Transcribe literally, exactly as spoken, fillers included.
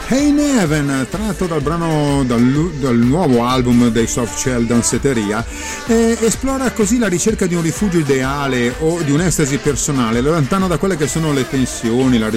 Hey Neven, tratto dal brano dal, dal nuovo album dei Softshell Danceteria, eh, esplora così la ricerca di un rifugio ideale o di un'estasi personale, lontano da quelle che sono le tensioni, la